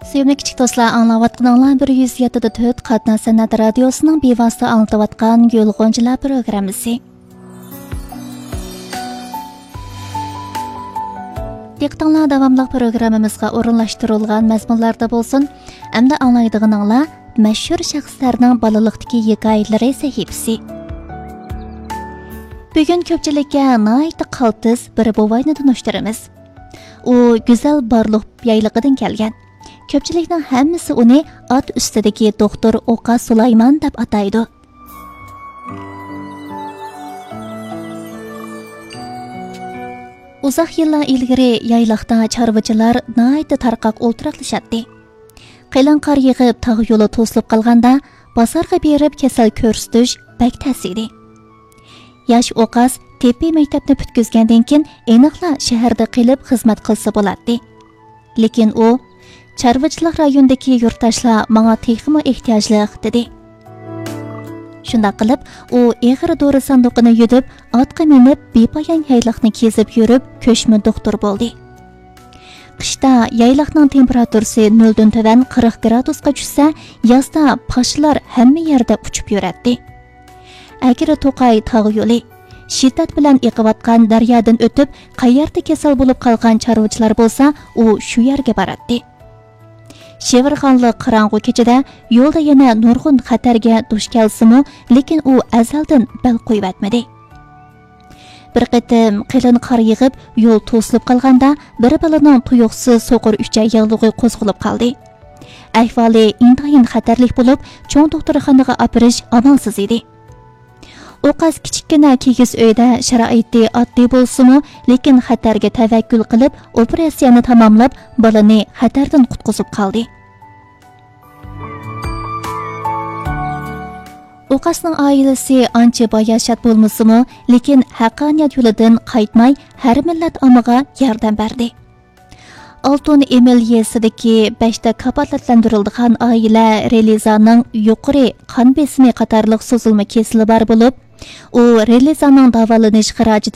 Sevimli kichik do'stlar, anglayotganinglar 107.4 Qatna san'at radiosining bevosita anglatayotgan Yo'lg'onchilar programmasi. Diqqatinglar davomli programmamizga o'rinlashtirilgan mazmunlarda bo'lsin. Hamda anglaydiganinglar mashhur shaxslarning bolalikdagi hikoyalari sahifasi. Bugun ko'pchilikka nihoyatda qaltis bir buvayni tunishtiramiz. U go'zal Barliq yayligidan kelgan. Ko'pchilikning hammasi uni at ustidagi doktor Oqa Sulaymon deb ataydi. Uzoq yillar ilgari yayloqda chorvachilar nihoyatda tarqoq o'ltiraqlashadi. Qalin qor yig'ib tog' yo'li to'silib qolganda bozorga berib kasal ko'rsatish bak ta'siri. Yosh Oqas tepe maktabni bitkizgandan keyin aniqla shaharda qilib xizmat qilsa bo'ladi. Lekin u chorvachilik rayonidagi yurtdoshlar menga texmi ehtiyojli dedi. Shunda qilib u eg'ir dori sanduqini yutib, otga minib bepoyon yayloqni kezib yurib, ko'shma doktor bo'ldi. Qishda yayloqning temperaturasi 0 dan tuvan 40 gradusga tushsa, yozda pashilar hamma yerda uchib yuradi. Agar To'qay tog' yo'li shiddat bilan eqiyotgan daryodan o'tib, qayerda kasal bo'lib qolgan chorvachilar bo'lsa, u shu yerga boradi. Shevirxonli qorong'u kechada yo'lda yana nurg'un xatarga duch kelsimi, lekin u azaldan bal qo'yvatmadi. Bir qitim qalin qor yig'ib, yo'l to'silib qolganda bir balaning tuyuqsiz so'qir ucha yig'lig'i qo'zg'alib qoldi. Ahvoli intayin xatarlik bo'lib, cho'ng doktorxonaga opirish amalsiz edi. Oqas kichikkina kigiz uyda sharoiti oddiy bo'lsa-mu, lekin xatarga tavakkul qilib, operatsiyani tamomlab, balani xatardan qutqizib qoldi. Oqasning oilasi ancha boyashat bo'lmasa-mu, lekin haqqoniyat yo'lidan qaytmay, har millat omiga yordam berdi. Altun Emilyesidagi 5 ta kapolatlantirilgan oila Relizaning yuqori qon besimi qatorliq sozilma kesili bor bo'lib, u Relizaning davolanish xarajidan